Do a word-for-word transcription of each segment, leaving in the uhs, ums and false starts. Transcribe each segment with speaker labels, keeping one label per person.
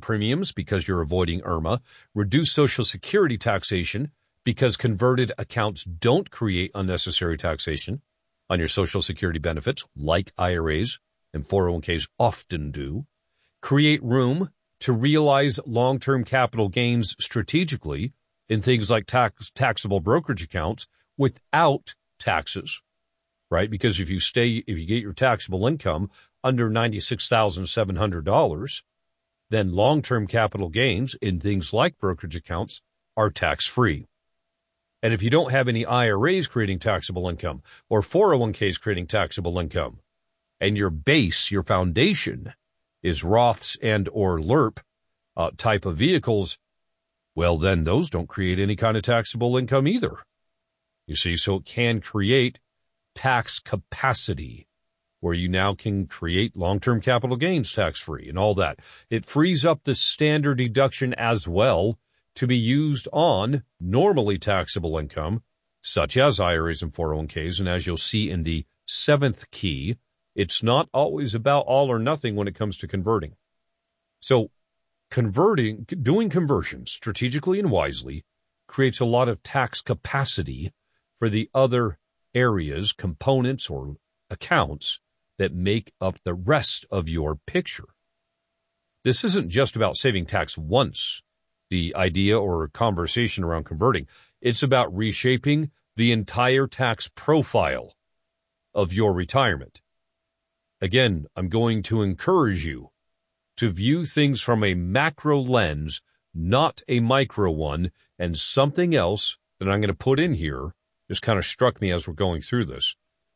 Speaker 1: premiums because you're avoiding IRMA, reduce Social Security taxation because converted accounts don't create unnecessary taxation on your Social Security benefits like I R As and four oh one k's often do, create room to realize long-term capital gains strategically in things like tax, taxable brokerage accounts without taxes, right? Because if you stay, if you get your taxable income under ninety-six thousand seven hundred dollars, then long-term capital gains in things like brokerage accounts are tax-free. And if you don't have any I R As creating taxable income or four oh one k's creating taxable income, and your base, your foundation is Roths and or L R P uh, type of vehicles, well, then those don't create any kind of taxable income either. You see, so it can create tax capacity where you now can create long-term capital gains tax-free and all that. It frees up the standard deduction as well to be used on normally taxable income, such as I R As and four oh one k's. And as you'll see in the seventh key, it's not always about all or nothing when it comes to converting. So converting, doing conversions strategically and wisely creates a lot of tax capacity for the other areas, components, or accounts that make up the rest of your picture. This isn't just about saving tax once, the idea or conversation around converting. It's about reshaping the entire tax profile of your retirement. Again, I'm going to encourage you to view things from a macro lens, not a micro one. And something else that I'm going to put in here just kind of struck me as we're going through this.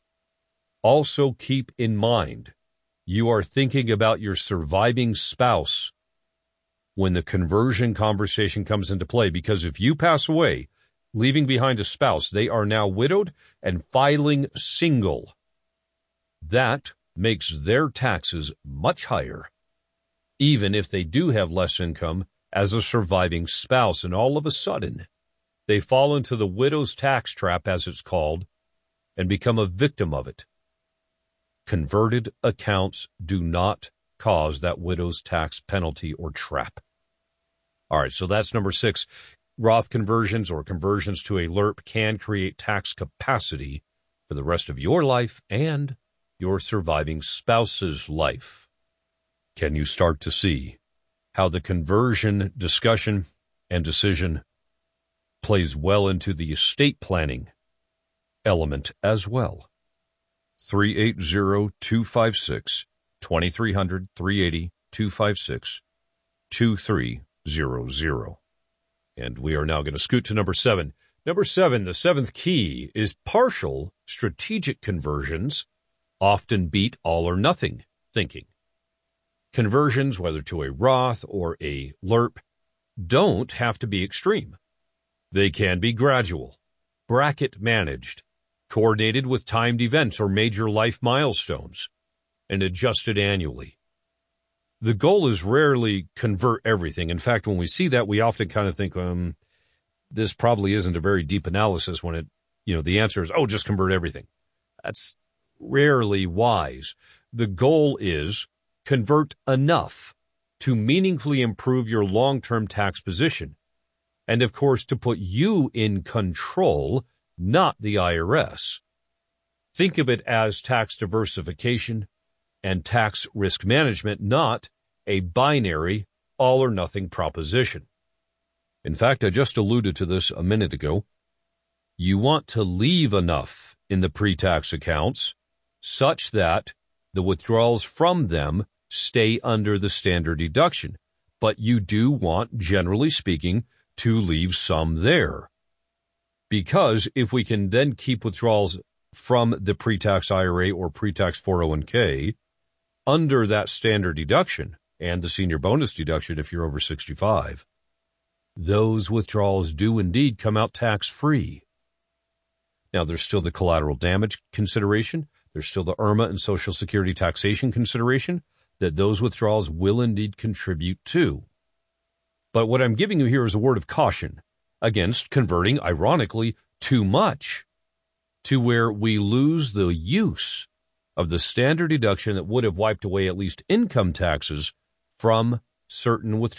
Speaker 1: Also keep in mind, you are thinking about your surviving spouse when the conversion conversation comes into play, because if you pass away, leaving behind a spouse, they are now widowed and filing single. That makes their taxes much higher, even if they do have less income as a surviving spouse. And all of a sudden, they fall into the widow's tax trap, as it's called, and become a victim of it. Converted accounts do not cause that widow's tax penalty or trap. All right, so that's number six. Roth conversions or conversions to a L R P can create tax capacity for the rest of your life and your surviving spouse's life. Can you start to see how the conversion discussion and decision plays well into the estate planning element as well? three eight zero, two five six, two three zero zero, three eight zero, two five six, two three zero zero. And we are now going to scoot to number seven. Number seven, the seventh key, is partial strategic conversions often beat all or nothing thinking. Conversions, whether to a Roth or a L R P, don't have to be extreme. They can be gradual, bracket managed, coordinated with timed events or major life milestones, and adjusted annually. The goal is rarely convert everything. In fact, when we see that, we often kind of think, um, this probably isn't a very deep analysis when it, you know, the answer is, oh, just convert everything. That's rarely wise. The goal is convert enough to meaningfully improve your long-term tax position. And of course, to put you in control, not the I R S. Think of it as tax diversification and tax risk management, not a binary all or nothing proposition. In fact, I just alluded to this a minute ago. You want to leave enough in the pre-tax accounts such that the withdrawals from them stay under the standard deduction. But you do want, generally speaking, to leave some there. Because if we can then keep withdrawals from the pre-tax I R A or pre-tax four oh one k under that standard deduction and the senior bonus deduction if you're over sixty-five, those withdrawals do indeed come out tax-free. Now, there's still the collateral damage consideration. There's still the IRMA and Social Security taxation consideration that those withdrawals will indeed contribute to. But what I'm giving you here is a word of caution against converting, ironically, too much to where we lose the use of the standard deduction that would have wiped away at least income taxes from certain withdrawals.